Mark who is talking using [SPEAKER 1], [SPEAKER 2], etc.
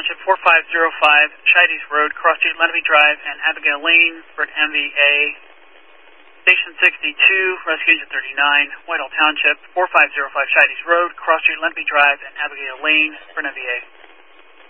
[SPEAKER 1] Township 4505, Scheides Road, Cross Street, Lenape Drive, and Abigail Lane for an MVA. Station 62, Rescue Engine 39, Whitehall Township 4505, Scheides Road, Cross Street, Lenape Drive, and Abigail Lane for an MVA.